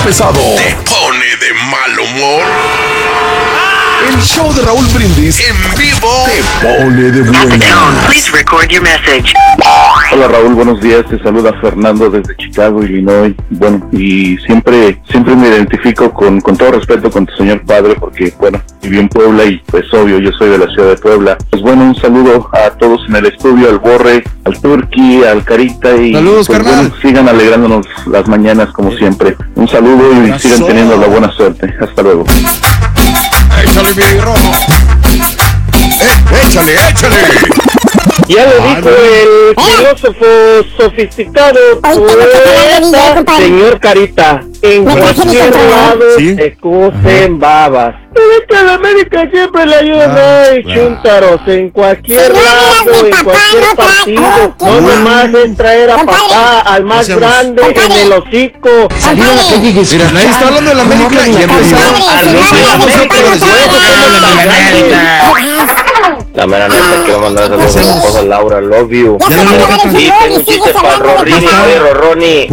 pesado te pone de mal humor. El show de Raúl Brindis En vivo te pone de buena. Please record your message. Hola Raúl, buenos días, te saluda Fernando desde Chicago, Illinois. Bueno, y siempre me identifico con todo respeto con tu señor padre, porque bueno, viví en Puebla y pues obvio, yo soy de la ciudad de Puebla. Pues bueno, un saludo a todos en el estudio, al Borre, al Turqui, al Carita y saludos, pues, carnal. bueno, sigan alegrándonos las mañanas como siempre. Un saludo y sigan teniendo la buena suerte. Hasta luego. Échale, mi rojo. Échale. Ya lo dijo el filósofo sofisticado, poeta, señor Carita. En cualquier lado se cocen babas. Vete a la América, siempre le ayudan y chúntaros. En cualquier lado, en cualquier partido. No nomás es traer a papá, al más grande, en el hocico. Mira, nadie está hablando de la América y empezaron La mera neta, quiero mandar saludos a mi esposa Laura, love you. Y tengo un chiste para Rorini, Roroni.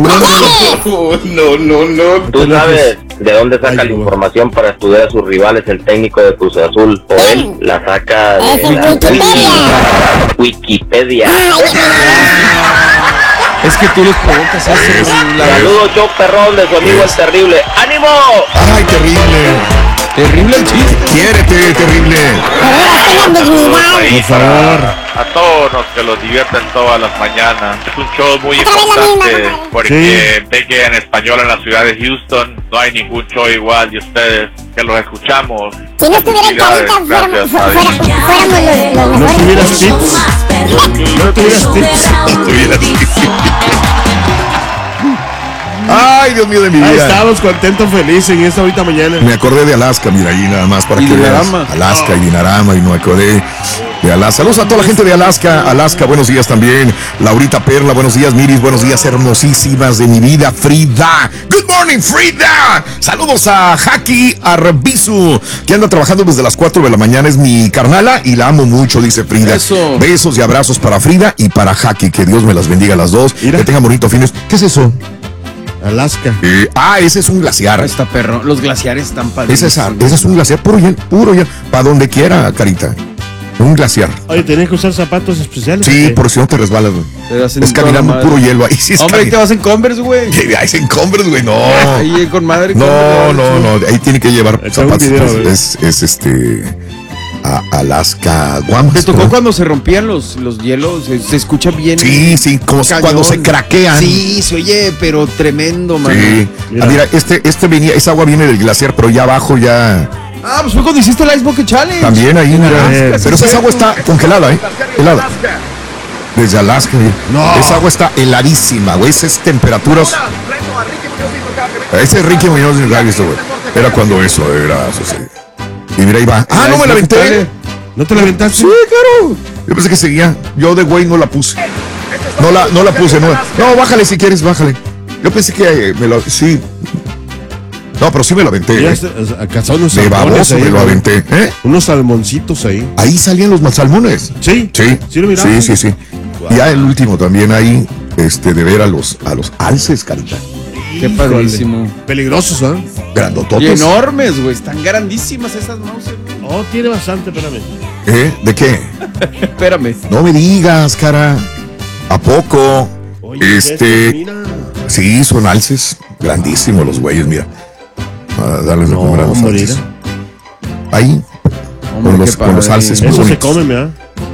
No. ¿Tú sabes de dónde saca la información para estudiar a sus rivales el técnico de Cruz Azul? O él la saca de la Wikipedia. Es que tú los provocas, Saludos, Joe Perrón, de su amigo el Terrible. ¡Ánimo! Ay, terrible. Terrible el chiste. Quiérete, terrible. Por favor. A todos los que los divierten todas las mañanas. Es un show muy importante porque ve que en español en la ciudad de Houston no hay ningún show igual de ustedes que los escuchamos. Si no estuviera Carita, fuéramos los mejores. No tuvieras tips. Ay, Dios mío de mi vida. Ahí estamos contentos, felices en esta ahorita mañana. Me acordé de Alaska, mira ahí nada más para que veas. Alaska y Dinarama, y no me acordé de Alaska. Saludos a toda la gente de Alaska. Alaska, buenos días también. Laurita Perla, buenos días. Miris, buenos días, hermosísimas de mi vida. Frida, good morning, Frida. Saludos a Haki Arbizu, que anda trabajando desde las 4 de la mañana. Es mi carnala y la amo mucho, dice Frida. Eso. Besos y abrazos para Frida y para Haki. Que Dios me las bendiga a las dos. Mira. Que tengan bonitos fines. ¿Qué es eso? Alaska. Ese es un glaciar. Está perro. Los glaciares están padres. Ese es un glaciar puro hielo. Para donde quiera, Carita. Un glaciar. Oye, tenés que usar zapatos especiales. Sí, por si no te resbalas, güey. Es caminando puro hielo ahí. Sí, hombre, ahí te vas en Converse, güey. Ahí en Converse, güey. No. Ahí con madre. No. Ahí tiene que llevar zapatos. Es Alaska, Guam. ¿Te tocó cuando se rompían los hielos? Se escucha bien. Sí, como cuando se craquean. Sí, se oye, pero tremendo, man. Sí. Mira, esa agua viene del glaciar, pero ya abajo ya. Pues fue cuando hiciste el Ice Bucket Challenge. También ahí, mira. Pero esa agua está congelada, helada. Desde Alaska, no. Esa agua está heladísima, güey. Esas temperaturas. Ese es Ricky Muñoz de Gavisto, güey. Era cuando eso era así. Y mira, ahí va. No me la aventé. ¿No te la aventaste? Sí, claro. Yo pensé que seguía. Yo de güey no la puse. No la puse. No, bájale si quieres, bájale. Yo pensé que sí. No, pero sí me lo aventé. De baboso me lo aventé. Unos salmoncitos ahí. Ahí salían los salmones. Sí. Sí lo miraba. Sí. Wow. Y ya el último también ahí, de ver a los alces, Carita. Qué padrísimo. Peligrosos, ¿ah? Grandototes. Y enormes, güey. Están grandísimas esas mouse. Oh, tiene bastante, espérame. ¿De qué? Espérame. No me digas, cara. ¿A poco? Oye, mira. Sí, son alces. Grandísimos los güeyes, mira. Darles de comer a los alces. Ahí. Hombre, con los alces. Eso se come, ¿verdad?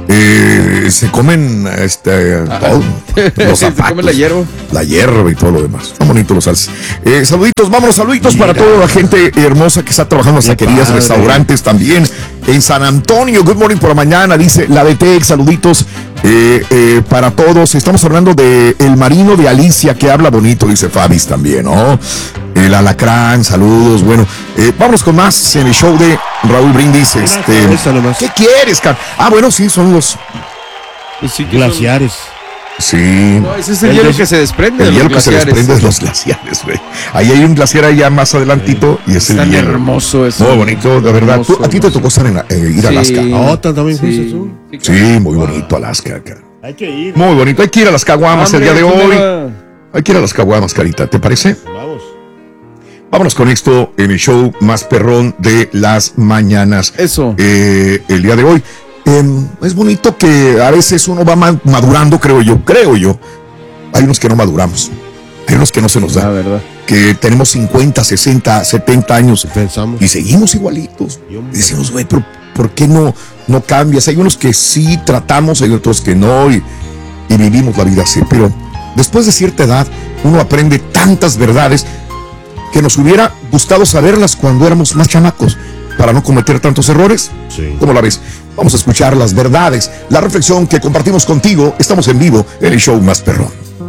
Se comen todo. Los se come la hierba y todo lo demás. Están bonitos los alces. Saluditos para toda la gente hermosa que está trabajando en las taquerías, restaurantes también. En San Antonio, good morning por la mañana, dice la de Tex, saluditos para todos. Estamos hablando de El Marino de Alicia, que habla bonito, dice Fabis también, ¿no? El Alacrán, saludos. Bueno, vámonos con más en el show de Raúl Brindis. ¿Qué quieres, Car? Bueno, sí, son los glaciares. Sí. No, ese es el hielo que se desprende. El hielo que se desprende de los glaciares, güey. Ahí hay un glaciar allá más adelantito y es el hielo. Hermoso eso. Muy bonito, de verdad. A ti te tocó estar ir a Alaska. ¿También fuiste tú? Sí, muy bonito Alaska, cara. Hay que ir. Muy bonito. Hay que ir a las caguamas el día de hoy. Hay que ir a las caguamas, Carita. ¿Te parece? Vamos. Vámonos con esto en el show más perrón de las mañanas. Eso. El día de hoy. Es bonito que a veces uno va madurando, creo yo. Hay unos que no maduramos. Hay unos que no se nos da. La verdad. Que tenemos 50, 60, 70 años. Pensamos. Y seguimos igualitos. Y decimos, güey, pero ¿por qué no cambias? Hay unos que sí tratamos, hay otros que no. Y vivimos la vida así. Pero después de cierta edad, uno aprende tantas verdades que nos hubiera gustado saberlas cuando éramos más chamacos, para no cometer tantos errores. Sí. ¿Cómo la ves? Vamos a escuchar las verdades, la reflexión que compartimos contigo. Estamos en vivo en el show más perrón.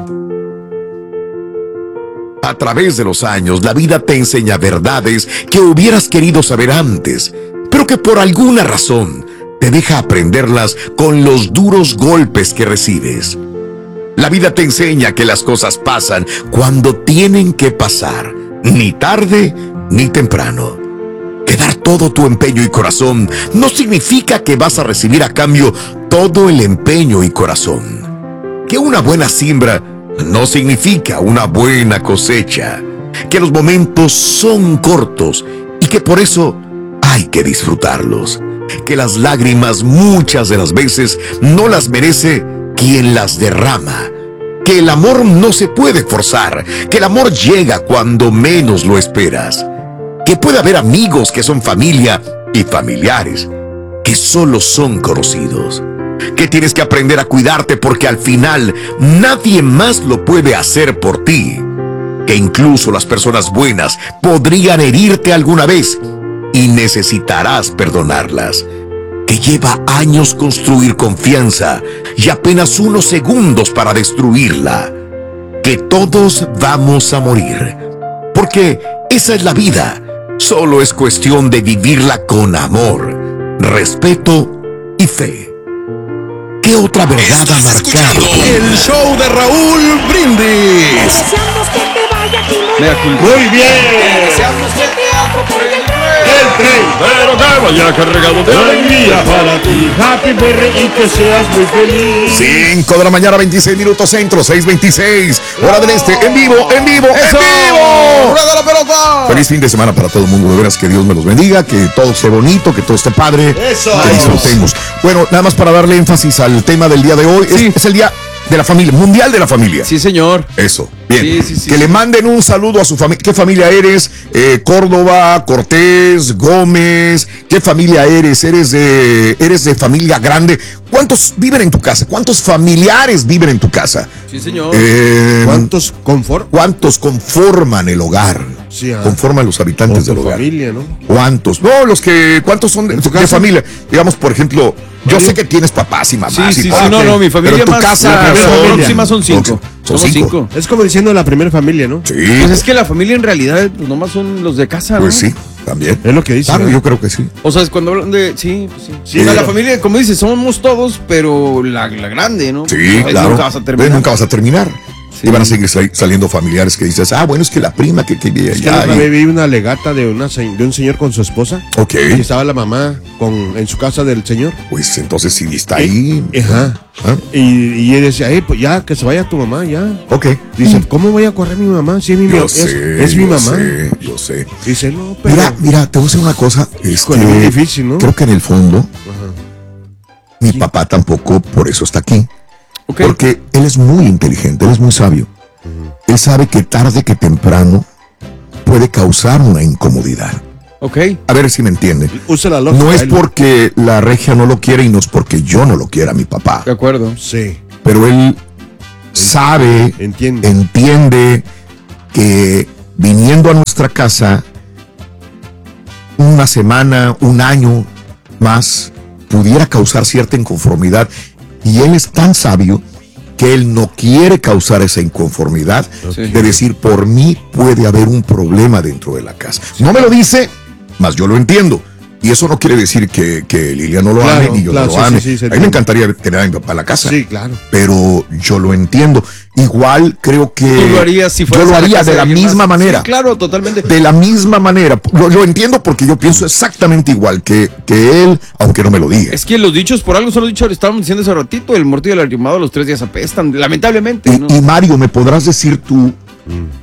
A través de los años, la vida te enseña verdades que hubieras querido saber antes, pero que por alguna razón te deja aprenderlas con los duros golpes que recibes. La vida te enseña que las cosas pasan cuando tienen que pasar, ni tarde ni temprano. Que dar todo tu empeño y corazón no significa que vas a recibir a cambio todo el empeño y corazón. Que una buena siembra no significa una buena cosecha. Que los momentos son cortos y que por eso hay que disfrutarlos. Que las lágrimas muchas de las veces no las merece quien las derrama. Que el amor no se puede forzar, que el amor llega cuando menos lo esperas. Que puede haber amigos que son familia y familiares que solo son conocidos. Que tienes que aprender a cuidarte porque al final nadie más lo puede hacer por ti. Que incluso las personas buenas podrían herirte alguna vez y necesitarás perdonarlas. Que lleva años construir confianza y apenas unos segundos para destruirla. Que todos vamos a morir, porque esa es la vida. Solo es cuestión de vivirla con amor, respeto y fe. ¿Qué otra verdad ha marcado? El show de Raúl Brindis. Deseamos que te vaya Muy bien. Deseamos que te atropelle El tren, pero que vaya cargado de alegría para ti. Happy birthday y que seas muy feliz. 5 de la mañana, 26 minutos centro, 6:26. Hora del este, en vivo. ¡Eso! ¡En vivo! ¡Rueda la pelota! Feliz fin de semana para todo el mundo. De veras que Dios me los bendiga, que todo esté bonito, que todo esté padre. Eso. Que disfrutemos. Bueno, nada más para darle énfasis al tema del día de hoy. Sí. Es el día de la familia, mundial de la familia. Sí, señor. Eso, bien. Sí. Que le manden un saludo a su familia. ¿Qué familia eres? Córdoba, Cortés, Gómez. ¿Qué familia eres? ¿Eres de familia grande? ¿Cuántos viven en tu casa? ¿Cuántos familiares viven en tu casa? Sí, señor. ¿Cuántos conforman el hogar? Sí, conforman los habitantes del hogar. Familia, ¿no? ¿Cuántos? No, ¿cuántos son de familia? Digamos, por ejemplo, yo sé que tienes papás y mamás. Sí, no, mi familia pero tu más casa próxima son 5. Son 5. Es como diciendo la primera familia, ¿no? Sí. Pues es que la familia en realidad pues, nomás son los de casa, ¿no? Pues sí, también. Es lo que dice. Claro, yo creo que sí. O sea, es cuando hablan de... Sí. O sea, la familia, como dices, somos todos, pero la grande, ¿no? Sí, Ahí claro. Nunca vas a terminar. Nunca vas a terminar. Sí. Y van a seguir saliendo familiares que dices, bueno, es que la prima que vive Es que allá. vi una legata de un señor con su esposa. Ok. Y estaba la mamá en su casa del señor. Pues entonces sí está ahí. Ajá. ¿Ah? Y él decía, pues ya, que se vaya tu mamá, ya. Ok. Dice, ¿cómo voy a correr mi mamá? Si es mi mamá. Es mi mamá. Yo sé. Dice, no, pero... Mira, te voy a decir una cosa. Es muy difícil, ¿no? Creo que en el fondo, mi papá tampoco por eso está aquí. Okay. Porque él es muy inteligente, él es muy sabio. Él sabe que tarde que temprano puede causar una incomodidad. Ok. A ver si me entienden. Usa la lógica. No es porque la regia no lo quiere y no es porque yo no lo quiera, mi papá. De acuerdo. Sí. Pero él sabe, entiende que viniendo a nuestra casa una semana, un año más, pudiera causar cierta inconformidad. Y él es tan sabio que él no quiere causar esa inconformidad de decir, por mí puede haber un problema dentro de la casa. No me lo dice, mas yo lo entiendo. Y eso no quiere decir que Lilia no lo ame ni yo no lo ame. A mí me encantaría tener a mi papá en la casa. Sí, claro. Pero yo lo entiendo. Igual creo que tú lo harías si fueras yo lo haría de la misma manera. Sí, claro, totalmente. De la misma manera. Lo entiendo porque yo pienso exactamente igual que él, aunque no me lo diga. Es que los dichos por algo son los dichos, estábamos diciendo hace ratito, el muerto y el arrimado los 3 días apestan, lamentablemente. Y Mario, ¿me podrás decir tú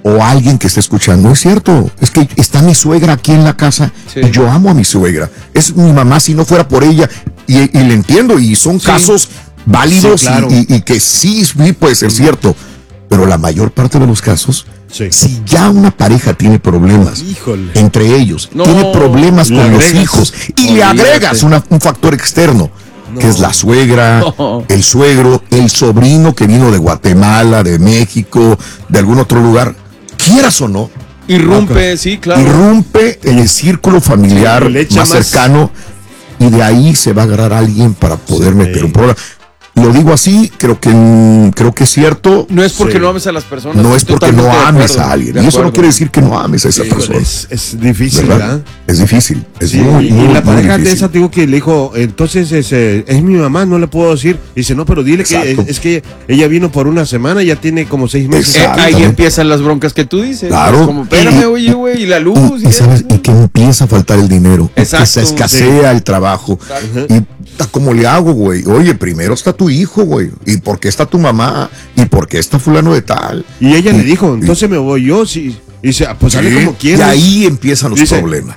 o alguien que esté escuchando, es cierto, es que está mi suegra aquí en la casa y yo amo a mi suegra, es mi mamá, si no fuera por ella, y le entiendo, y son casos válidos, claro. y que sí puede ser cierto, pero la mayor parte de los casos, si ya una pareja tiene problemas entre ellos, tiene problemas con los hijos, y le agregas un factor externo, que es la suegra, el suegro, el sobrino que vino de Guatemala, de México, de algún otro lugar, quieras o no, irrumpe, sí, claro. Irrumpe en el círculo familiar más cercano, y de ahí se va a agarrar alguien para poder meter un problema. Lo digo así, creo que es cierto. No es porque no ames a las personas. No es porque no ames a alguien. Y eso no quiere decir que no ames a esa persona. Es difícil, ¿verdad? Es difícil. Es y la pareja de esa, digo, que le dijo, entonces es mi mamá, no le puedo decir. Dice, no, pero dile que es que ella vino por una semana, ya tiene como 6 meses. Ahí empiezan las broncas que tú dices. Claro. Como, espérame, oye, güey, y la luz. Y que empieza a faltar el dinero. Exacto. Que se escasea el trabajo. Y ¿cómo le hago, güey? Oye, primero está tu hijo, güey. ¿Y por qué está tu mamá? ¿Y por qué está fulano de tal? Y ella le dijo, entonces me voy yo. Sí. Y dice, pues sale como quieras. Y ahí empiezan los problemas.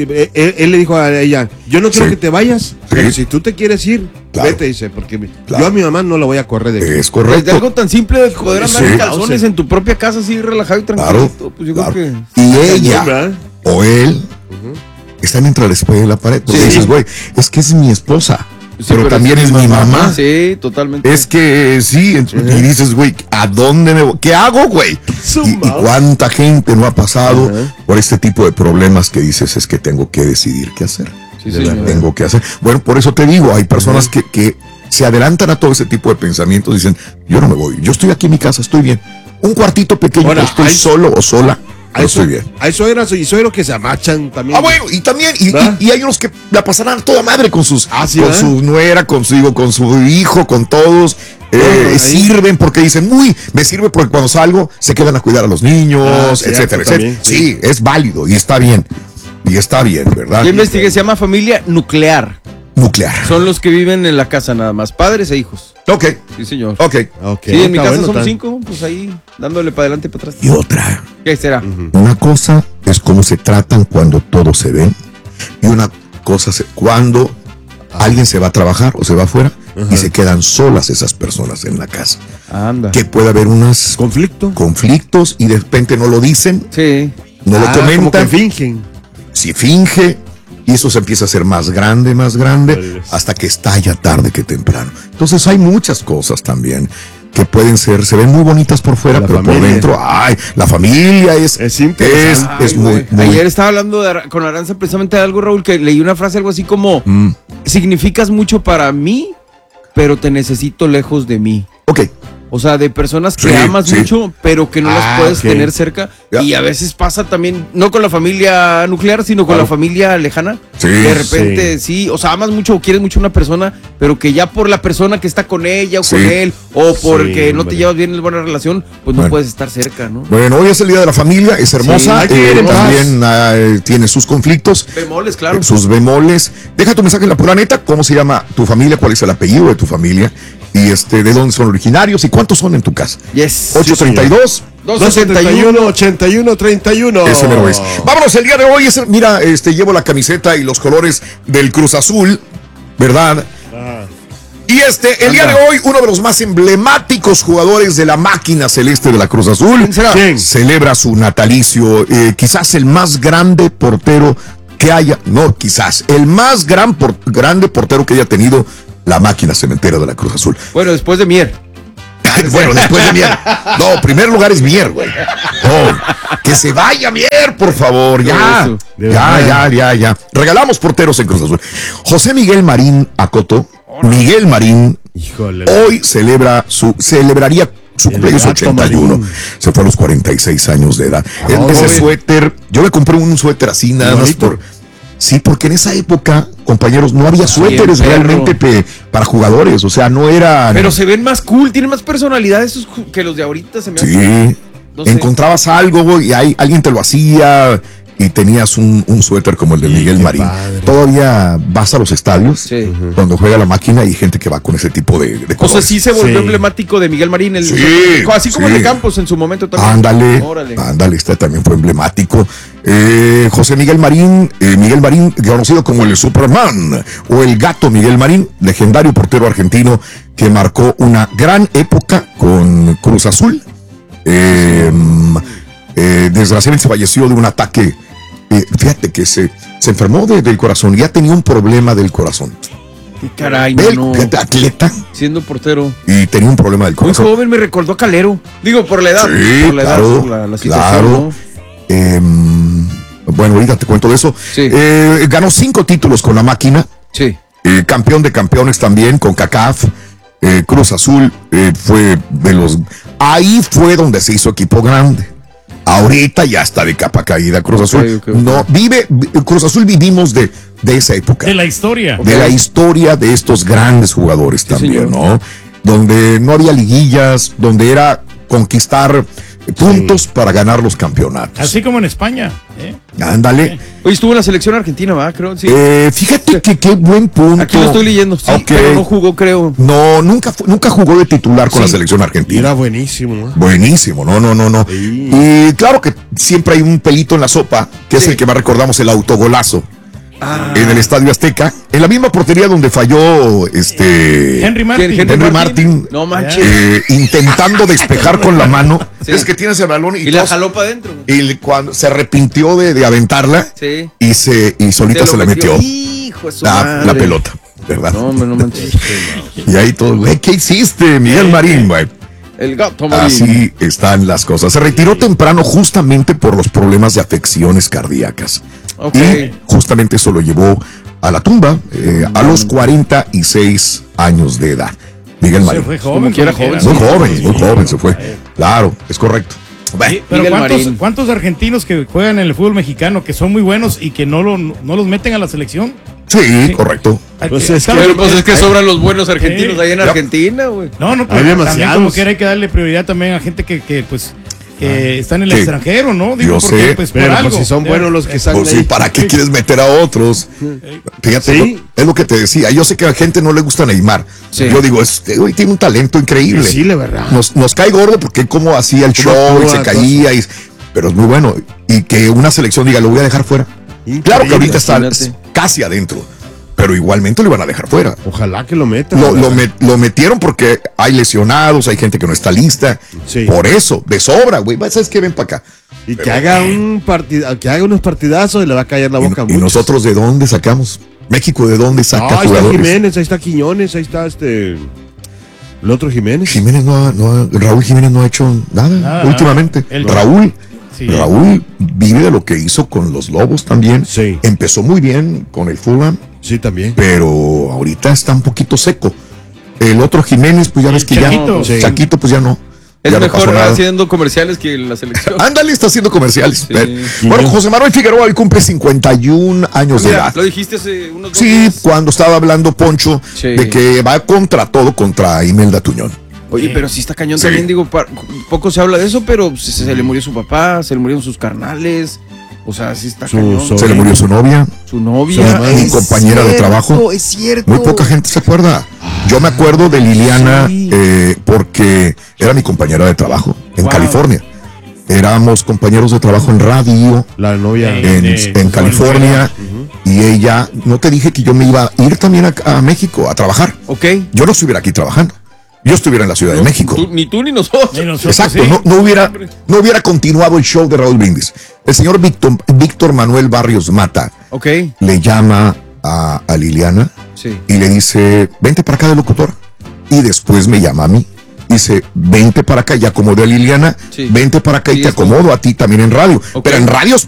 Él le dijo a ella, yo no quiero que te vayas, pero si tú te quieres ir, vete, dice, porque yo a mi mamá no la voy a correr de aquí. Es correcto. De algo tan simple de poder andar en calzones en tu propia casa así relajado y tranquilo. Pues yo creo que... Y ella o él están entre la espalda y la pared. Porque dices, güey, es que es mi esposa. Sí, pero también es mi mamá. Sí, totalmente. Es que sí, y dices, güey, ¿a dónde me voy? ¿Qué hago, güey? Y cuánta gente no ha pasado por este tipo de problemas que dices, es que tengo que decidir qué hacer. Tengo que hacer. Bueno, por eso te digo, hay personas que se adelantan a todo ese tipo de pensamientos, dicen, yo no me voy, yo estoy aquí en mi casa, estoy bien. Un cuartito pequeño, estoy solo o sola. Estoy bien. Hay suegras y suegros que se amachan también. Bueno, y también, y hay unos que la pasarán toda madre con sus, con su nuera, con su hijo, con todos. Sirven porque dicen, me sirve porque cuando salgo se quedan a cuidar a los niños, etcétera, etcétera. Sí, es válido y está bien. Y está bien, ¿verdad? Yo investigué, se llama familia nuclear. Son los que viven en la casa nada más, padres e hijos. Ok. Sí, señor. Ok. Sí, en mi casa somos 5, pues ahí dándole para adelante y para atrás. Y otra. ¿Qué será? Una cosa es cómo se tratan cuando todos se ven. Y una cosa es cuando alguien se va a trabajar o se va afuera y se quedan solas esas personas en la casa. Anda. Que puede haber unos conflictos y de repente no lo dicen. Sí. No lo comentan. Como que fingen. Si finge. Y eso se empieza a hacer más grande, hasta que estalla tarde que temprano. Entonces hay muchas cosas también que pueden ser, se ven muy bonitas por fuera, pero por dentro, la familia es muy... Ayer estaba hablando con Aranza precisamente de algo, Raúl, que leí una frase algo así como, significas mucho para mí, pero te necesito lejos de mí. Ok. O sea, de personas que amas mucho, pero que no las puedes tener cerca. Y a veces pasa también, no con la familia nuclear, sino con la familia lejana. De repente, o sea, amas mucho o quieres mucho a una persona, pero que ya por la persona que está con ella o con él, o porque no te llevas bien en buena relación, pues no puedes estar cerca, ¿no? Bueno, hoy es el Día de la Familia, es hermosa. También tiene sus conflictos. Bemoles, claro. Sus bemoles. Deja tu mensaje en la pura neta. ¿Cómo se llama tu familia? ¿Cuál es el apellido de tu familia? Y de dónde son originarios y cuántos son en tu casa. 832 271 8131. Ese mero es. Vámonos, el día de hoy mira, llevo la camiseta y los colores del Cruz Azul, ¿verdad? Y el día de hoy, uno de los más emblemáticos jugadores de la máquina celeste de la Cruz Azul celebra su natalicio, quizás el más grande portero que haya, el más grande portero que haya tenido la máquina cementera de la Cruz Azul. Bueno, después de Mier. Después de Mier. No, primer lugar es Mier, güey. Que se vaya Mier, por favor. Ya. Regalamos porteros en Cruz Azul. José Miguel Marín Acoto. Miguel Marín. Híjole. Hoy celebraría su cumpleaños 81. Se fue a los 46 años de edad. Ese suéter, yo me compré un suéter así nada más por... Sí, porque en esa época, compañeros, no había suéteres realmente para jugadores, o sea, no era... Pero se ven más cool, tienen más personalidad esos que los de ahorita. Se me encontrabas algo y alguien te lo hacía y tenías un suéter como el de Miguel Marín. Padre. Todavía vas a los estadios cuando juega la máquina y hay gente que va con ese tipo de cosas. O sea, sí se volvió emblemático de Miguel Marín. Así como el de Campos en su momento también. Ándale, este también fue emblemático. José Miguel Marín, conocido como el Superman o el Gato Miguel Marín, legendario portero argentino que marcó una gran época con Cruz Azul. Desgraciadamente falleció de un ataque. Fíjate que se enfermó del corazón, ya tenía un problema del corazón. Caray, atleta. Siendo portero. Y tenía un problema del corazón. Muy joven, me recordó a Calero. Digo, por la edad. Sí, por la claro, edad, la situación, ¿no? Bueno, ahorita te cuento de eso. Sí. Ganó 5 títulos con la máquina. Sí. Campeón de campeones también con CACAF. Cruz Azul fue de los... Ahí fue donde se hizo equipo grande. Ahorita ya está de capa caída Cruz Azul. Okay. No, Cruz Azul vivimos de esa época. De la historia. De la historia de estos grandes jugadores también, ¿no? Donde no había liguillas, donde era conquistar puntos para ganar los campeonatos. Así como en España. Ándale. Hoy estuvo en la selección argentina, ¿va? Creo. Sí. Fíjate que qué buen punto. Aquí lo estoy leyendo. Sí, pero no jugó, creo. No, nunca jugó de titular con la selección argentina. Era buenísimo, ¿no? Buenísimo, no. Sí. Y claro que siempre hay un pelito en la sopa, que es el que más recordamos, el autogolazo. En el Estadio Azteca, en la misma portería donde falló Henry Martin. No manches. Intentando despejar con la mano. Sí. Es que tienes el balón y la jaló para adentro. Y cuando se arrepintió de aventarla, y solita se la metió. Hijo de su madre. La pelota, ¿verdad? No manches. Y ahí todo, güey, ¿qué hiciste, Miguel Marín, güey? El Gato Marín. Así están las cosas. Se retiró temprano justamente por los problemas de afecciones cardíacas. Y justamente eso lo llevó a la tumba a los 46 años de edad. Miguel Marín. Se fue joven. Muy joven se fue. Claro, es correcto. Sí, pero ¿cuántos argentinos que juegan en el fútbol mexicano que son muy buenos y que no los meten a la selección? Sí, correcto. Pues es que sobran los buenos argentinos ahí en Argentina, güey. No, pero también como que hay que darle prioridad también a gente que están en el extranjero, ¿no? Digo, yo sé, pues, pero pues si son buenos los que están pues ahí. Sí, ¿para qué quieres meter a otros? Fíjate, es lo que te decía. Yo sé que a la gente no le gusta Neymar. Sí. Yo digo, hoy tiene un talento increíble. Sí, la verdad. Nos cae gordo porque como hacía el show y se caía, pero es muy bueno. Y que una selección diga, lo voy a dejar fuera. Increíble. Claro que ahorita está casi adentro, pero igualmente lo iban a dejar fuera. Ojalá que lo metan. Lo metieron porque hay lesionados, hay gente que no está lista. Sí. Por eso, de sobra, güey. ¿Sabes qué? Ven para acá. Y que haga que haga unos partidazos y le va a callar la boca. ¿Y nosotros de dónde sacamos? ¿México de dónde saca jugadores? Ahí está Jiménez, ahí está Quiñones, ahí está el otro Jiménez. Raúl Jiménez no ha hecho nada últimamente. Raúl vive de lo que hizo con los Lobos también. Sí. Empezó muy bien con el Fulham. Sí, también. Pero ahorita está un poquito seco. El otro Jiménez, pues ya ves que Chaquito. Chaquito, pues ya no. Es ya mejor haciendo comerciales que la selección. Ándale, está haciendo comerciales. Sí. Bueno, José Manuel Figueroa hoy cumple 51 años de edad. Lo dijiste hace unos dos días. Sí, cuando estaba hablando Poncho de que va contra Imelda Tuñón. Oye, pero sí está cañón también, digo, poco se habla de eso, pero se le murió su papá, se le murieron sus carnales. O sea, sí está cañón. Se le murió su novia. Mi compañera de trabajo. Es cierto. Muy poca gente se acuerda. Yo me acuerdo de Liliana porque era mi compañera de trabajo en California. Éramos compañeros de trabajo en radio. La novia en California. Y ella, no te dije que yo me iba a ir también a México a trabajar. Ok. Yo no estuviera aquí trabajando. Yo estuviera en la Ciudad de México. Ni tú ni nosotros. Exacto, sí. no hubiera continuado el show de Raúl Brindis. El señor Víctor Manuel Barrios Mata le llama a Liliana y le dice, vente para acá de locutora. Y después me llama a mí. Dice, vente para acá, ya acomodé a Liliana, vente para acá y te acomodo a ti también en radio. Pero en radios